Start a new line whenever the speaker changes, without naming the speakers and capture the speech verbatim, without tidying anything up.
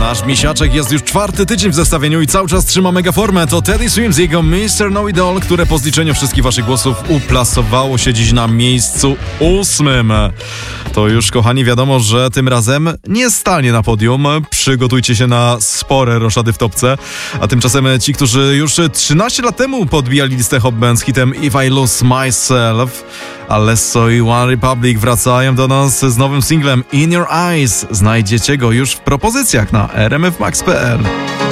Nasz misiaczek jest już czwarty tydzień w zestawieniu i cały czas trzyma mega formę. To Teddy Swims i jego mister Know It All, które po zliczeniu wszystkich waszych głosów uplasowało się dziś na miejscu ósmym. To już, kochani, wiadomo, że tym razem nie stanie na podium. Przygotujcie się na spore roszady w topce. A tymczasem ci, którzy już trzynaście lat temu podbijali listę Hot Band z hitem If I Lose Myself, Alesso i One Republic wracają do nas z nowym singlem In Your Eyes. Znajdziecie go już w propozycjach na r m f max kropka p l.